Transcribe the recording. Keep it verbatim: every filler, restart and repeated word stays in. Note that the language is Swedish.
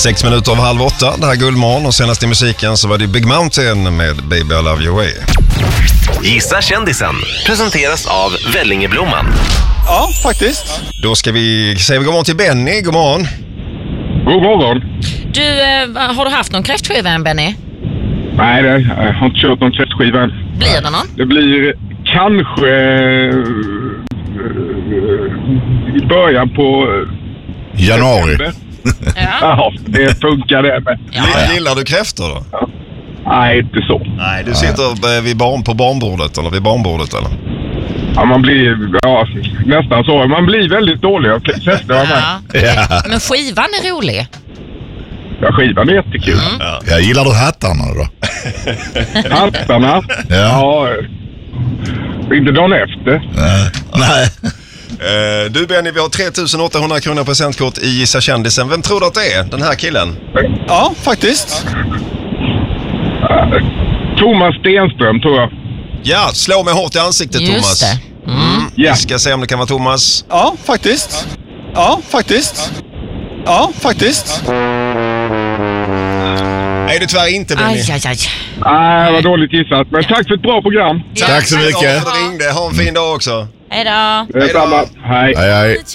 Sex minuter av halv åtta, det här är Guldmorgon och senast i musiken så var det Big Mountain med Baby I Love You Way. Gissa kändisen presenteras av Vällingeblomman. Ja, faktiskt. Då ska vi säga god morgon till Benny, god morgon. God morgon. Du, eh, har du haft någon kräftskiva än, Benny? Nej, det, jag har inte kört någon kräftskiva än. Blir det någon? Det blir kanske uh, i början på januari. Ja. Ja, det funkar det med. Ja. Gillar du kräftor då? Ja. Nej, inte så. Nej, du sitter vid barn, på barnbordet eller vid barnbordet eller? Ja, man blir ja, nästan så. Man blir väldigt dålig av kräftor. Ja. Ja. Men skivan är rolig. Ja, skivan är jättekul. Mm. Ja. Jag gillar du hattarna då? Hattarna? Ja. Ja. Inte dagen efter. Nej. Nej. Uh, du Benny, vi har tre tusen åttahundra kronor presentkort i Gissa kändisen. Vem tror du att det är, den här killen? Ja, faktiskt. Thomas Stenström, tror jag. Ja, slå mig hårt i ansiktet, Just Thomas. det. Mm. Mm. Ja. Vi ska se om det kan vara Thomas. Ja, faktiskt. Ja, faktiskt. Ja, faktiskt. Nej, det tyvärr inte, Benny. Aj, aj, aj. Nej, vad dåligt gissat. Men tack för ett bra program. Tack så mycket. Ja, för att du ringde. Ha en fin dag också. Hej då. Detsamma. Hej. Hej, hej.